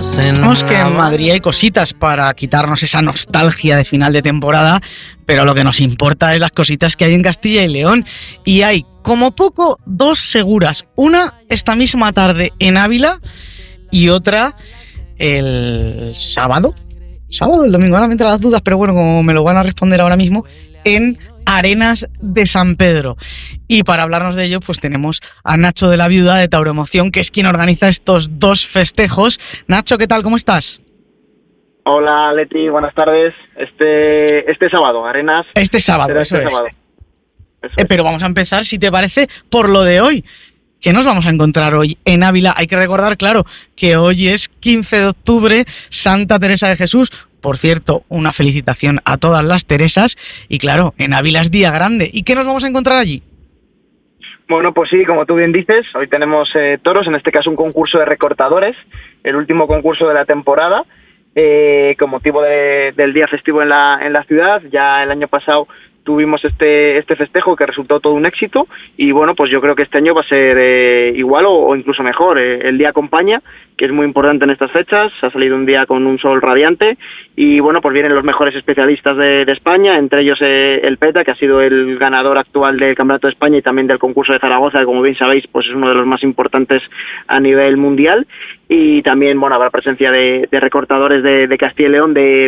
Sabemos que en Madrid hay cositas para quitarnos esa nostalgia de final de temporada, pero lo que nos importa es las cositas que hay en Castilla y León. Y hay, como poco, 2 seguras. Una esta misma tarde en Ávila y otra el sábado. Sábado, el domingo, ahora me entran las dudas, pero bueno, como me lo van a responder ahora mismo, en Arenas de San Pedro. Y para hablarnos de ello, pues tenemos a Nacho de la Viuda de Tauroemoción, que es quien organiza estos 2 festejos. Nacho, ¿qué tal? ¿Cómo estás? Hola, Leti, buenas tardes. Este sábado, Arenas. Este sábado, eso es. Sábado. Pero vamos a empezar, si te parece, por lo de hoy. ¿Qué nos vamos a encontrar hoy en Ávila? Hay que recordar, claro, que hoy es 15 de octubre, Santa Teresa de Jesús. Por cierto, una felicitación a todas las Teresas. Y claro, en Ávila es día grande. ¿Y qué nos vamos a encontrar allí? Bueno, pues sí, como tú bien dices, hoy tenemos toros, en este caso un concurso de recortadores, el último concurso de la temporada, con motivo del día festivo en la ciudad. Ya el año pasado tuvimos este festejo que resultó todo un éxito y bueno, pues yo creo que este año va a ser igual o incluso mejor. El día acompaña, que es muy importante en estas fechas. Ha salido un día con un sol radiante y bueno, pues vienen los mejores especialistas de España, entre ellos el PETA, que ha sido el ganador actual del Campeonato de España y también del concurso de Zaragoza, que como bien sabéis, pues es uno de los más importantes a nivel mundial. Y también, bueno, habrá presencia de recortadores de Castilla y León, de